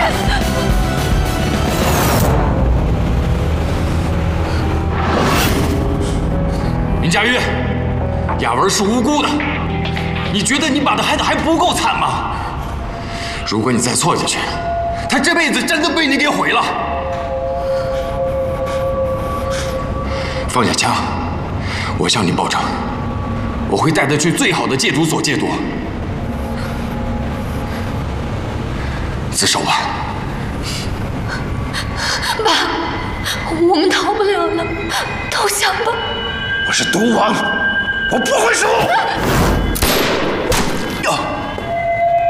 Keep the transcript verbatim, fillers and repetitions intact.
人！ 林佳玉，雅文是无辜的，你觉得你把她害得还不够惨吗？如果你再错下去，她这辈子真的被你给毁了。放下枪，我向你保证，我会带她去最好的戒毒所戒毒。自首吧。 爸，我们逃不了了，投降吧。 我是毒王，我不会输。